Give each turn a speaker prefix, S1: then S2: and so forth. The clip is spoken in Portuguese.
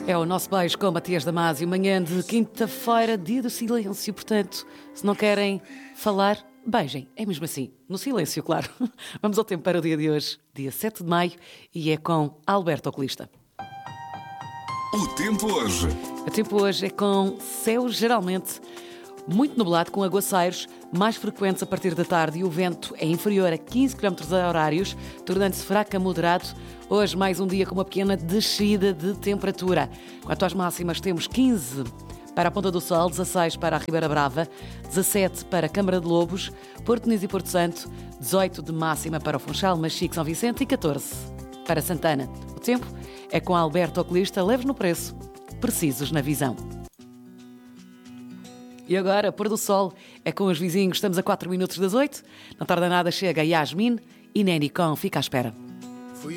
S1: É o nosso beijo com Matias Damasio, manhã de quinta-feira, dia do silêncio. Portanto, se não querem falar, beijem. É mesmo assim, no silêncio, claro. Vamos ao tempo para o dia de hoje, dia 7 de maio, e é com Alberto Oculista.
S2: O tempo hoje.
S1: O tempo hoje é com céu geralmente muito nublado, com aguaceiros mais frequentes a partir da tarde, e o vento é inferior a 15 km/h, tornando-se fraco a moderado. Hoje mais um dia com uma pequena descida de temperatura. Quanto às máximas, temos 15 para a Ponta do Sol, 16 para a Ribeira Brava, 17 para a Câmara de Lobos, Porto Nis e Porto Santo, 18 de máxima para o Funchal, Machique, São Vicente e 14 para Santana. O tempo é com Alberto Oculista, leves no preço, precisos na visão. E agora, pôr do sol é com os vizinhos. Estamos a 4 minutos das 8. Não tarda nada, chega Yasmin e Neni com Fica à Espera.